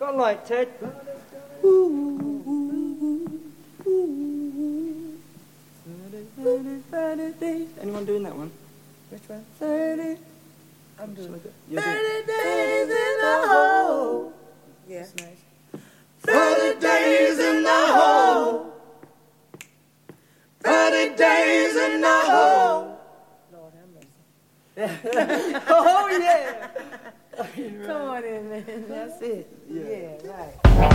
Got a light, Ted. Anyone doing that one? Which one? 30. I'm doing it. 30 days in the hole. Yeah. That's nice. 30 days in the hole. 30 days in the hole. Lord have mercy. Oh, yeah. Come on in, man. That's it. Yeah. Yeah, right.